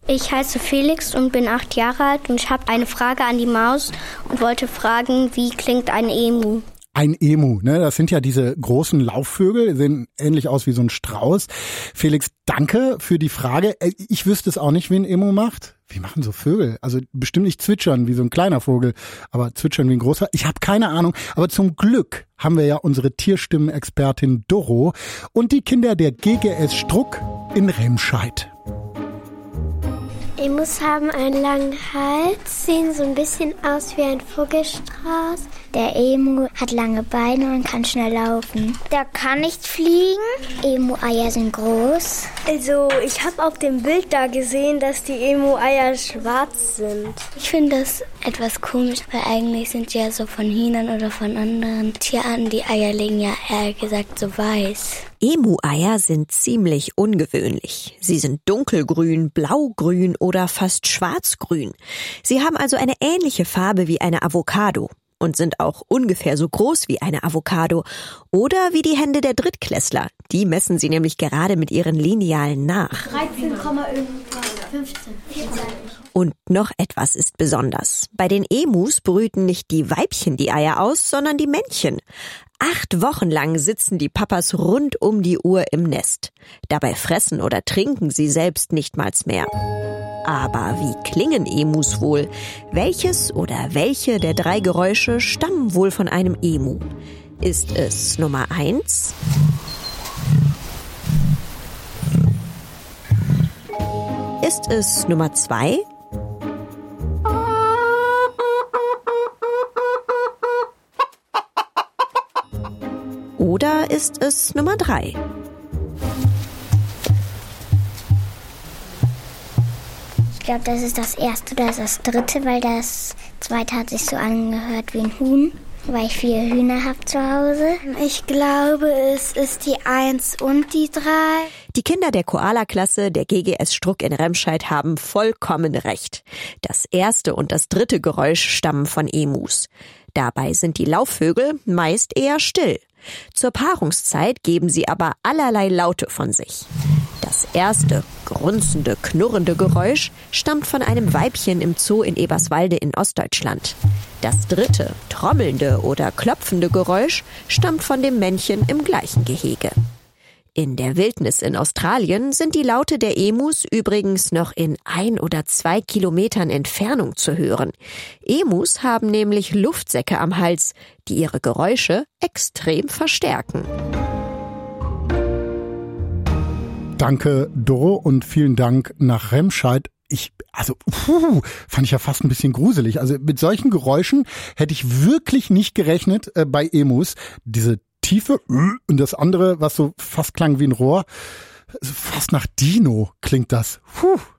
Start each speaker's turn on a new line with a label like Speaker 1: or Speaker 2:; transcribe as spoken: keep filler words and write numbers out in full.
Speaker 1: Ich heiße Felix und bin acht Jahre alt und ich habe eine Frage an die Maus und wollte fragen, wie klingt ein Emu?
Speaker 2: Ein Emu, ne? Das sind ja diese großen Laufvögel, sehen ähnlich aus wie so ein Strauß. Felix, danke für die Frage. Ich wüsste es auch nicht, wie ein Emu macht. Wie machen so Vögel? Also bestimmt nicht zwitschern wie so ein kleiner Vogel, aber zwitschern wie ein großer. Ich habe keine Ahnung, aber zum Glück haben wir ja unsere Tierstimmenexpertin Doro und die Kinder der G G S Struck in Remscheid.
Speaker 3: Emus haben einen langen Hals, sehen so ein bisschen aus wie ein Vogelstrauß. Der Emu hat lange Beine und kann schnell laufen. Der kann nicht fliegen. Emu-Eier sind groß.
Speaker 4: Also, ich habe auf dem Bild da gesehen, dass die Emu-Eier schwarz sind.
Speaker 3: Ich finde das etwas komisch, weil eigentlich sind ja so von Hühnern oder von anderen Tierarten die Eier legen ja eher gesagt so weiß.
Speaker 5: Emu-Eier sind ziemlich ungewöhnlich. Sie sind dunkelgrün, blaugrün oder fast schwarzgrün. Sie haben also eine ähnliche Farbe wie eine Avocado und sind auch ungefähr so groß wie eine Avocado oder wie die Hände der Drittklässler. Die messen sie nämlich gerade mit ihren Linealen nach.
Speaker 3: dreizehn Komma fünfzehn.
Speaker 5: Und noch etwas ist besonders. Bei den Emus brüten nicht die Weibchen die Eier aus, sondern die Männchen. Acht Wochen lang sitzen die Papas rund um die Uhr im Nest. Dabei fressen oder trinken sie selbst nichtmals mehr. Aber wie klingen Emus wohl? Welches oder welche der drei Geräusche stammen wohl von einem Emu? Ist es Nummer eins? Ist es Nummer zwei? Oder ist es Nummer drei?
Speaker 3: Ich glaube, das ist das erste oder das dritte, weil das zweite hat sich so angehört wie ein Huhn, weil ich vier Hühner habe zu Hause.
Speaker 4: Ich glaube, es ist die eins und die drei.
Speaker 5: Die Kinder der Koala-Klasse der G G S Struck in Remscheid haben vollkommen recht. Das erste und das dritte Geräusch stammen von Emus. Dabei sind die Laufvögel meist eher still. Zur Paarungszeit geben sie aber allerlei Laute von sich. Das erste, grunzende, knurrende Geräusch stammt von einem Weibchen im Zoo in Eberswalde in Ostdeutschland. Das dritte, trommelnde oder klopfende Geräusch stammt von dem Männchen im gleichen Gehege. In der Wildnis in Australien sind die Laute der Emus übrigens noch in ein oder zwei Kilometern Entfernung zu hören. Emus haben nämlich Luftsäcke am Hals, die ihre Geräusche extrem verstärken.
Speaker 2: Danke, Doro, und vielen Dank nach Remscheid. Ich, also, puh, fand ich ja fast ein bisschen gruselig. Also mit solchen Geräuschen hätte ich wirklich nicht gerechnet äh, bei Emus. Diese Tiefe und das andere, was so fast klang wie ein Rohr, fast nach Dino klingt das. Puh.